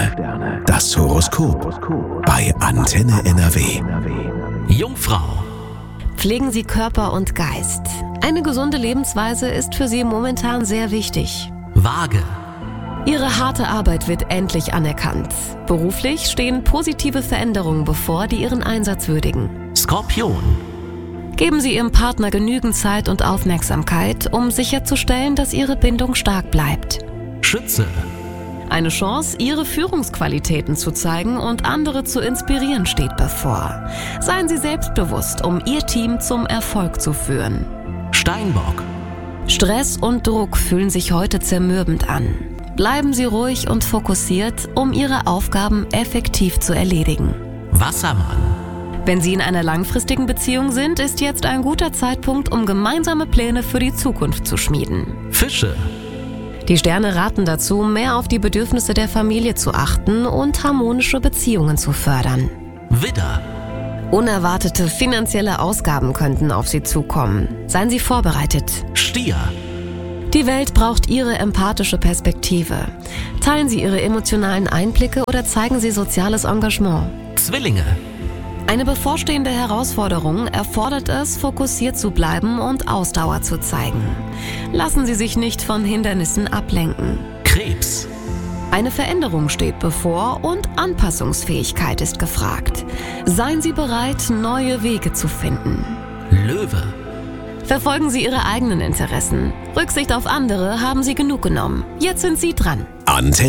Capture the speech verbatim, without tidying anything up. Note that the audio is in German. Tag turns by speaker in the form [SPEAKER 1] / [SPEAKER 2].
[SPEAKER 1] Sterne. Das Horoskop bei Antenne N R W.
[SPEAKER 2] Jungfrau.
[SPEAKER 3] Pflegen Sie Körper und Geist. Eine gesunde Lebensweise ist für Sie momentan sehr wichtig.
[SPEAKER 2] Waage.
[SPEAKER 3] Ihre harte Arbeit wird endlich anerkannt. Beruflich stehen positive Veränderungen bevor, die Ihren Einsatz würdigen.
[SPEAKER 2] Skorpion.
[SPEAKER 3] Geben Sie Ihrem Partner genügend Zeit und Aufmerksamkeit, um sicherzustellen, dass Ihre Bindung stark bleibt.
[SPEAKER 2] Schütze.
[SPEAKER 3] Eine Chance, Ihre Führungsqualitäten zu zeigen und andere zu inspirieren, steht bevor. Seien Sie selbstbewusst, um Ihr Team zum Erfolg zu führen.
[SPEAKER 2] Steinbock.
[SPEAKER 3] Stress und Druck fühlen sich heute zermürbend an. Bleiben Sie ruhig und fokussiert, um Ihre Aufgaben effektiv zu erledigen.
[SPEAKER 2] Wassermann.
[SPEAKER 3] Wenn Sie in einer langfristigen Beziehung sind, ist jetzt ein guter Zeitpunkt, um gemeinsame Pläne für die Zukunft zu schmieden.
[SPEAKER 2] Fische.
[SPEAKER 3] Die Sterne raten dazu, mehr auf die Bedürfnisse der Familie zu achten und harmonische Beziehungen zu fördern.
[SPEAKER 2] Widder.
[SPEAKER 3] Unerwartete finanzielle Ausgaben könnten auf Sie zukommen. Seien Sie vorbereitet.
[SPEAKER 2] Stier.
[SPEAKER 3] Die Welt braucht Ihre empathische Perspektive. Teilen Sie Ihre emotionalen Einblicke oder zeigen Sie soziales Engagement.
[SPEAKER 2] Zwillinge.
[SPEAKER 3] Eine bevorstehende Herausforderung erfordert es, fokussiert zu bleiben und Ausdauer zu zeigen. Lassen Sie sich nicht von Hindernissen ablenken.
[SPEAKER 2] Krebs.
[SPEAKER 3] Eine Veränderung steht bevor und Anpassungsfähigkeit ist gefragt. Seien Sie bereit, neue Wege zu finden.
[SPEAKER 2] Löwe.
[SPEAKER 3] Verfolgen Sie Ihre eigenen Interessen. Rücksicht auf andere haben Sie genug genommen. Jetzt sind Sie dran.
[SPEAKER 1] Antenne